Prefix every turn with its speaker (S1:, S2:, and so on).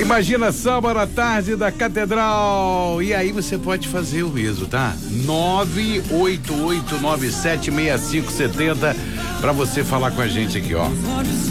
S1: Imagina sábado à tarde da Catedral. E aí você pode fazer o mesmo, tá? 988976570 para você falar com a gente aqui, ó.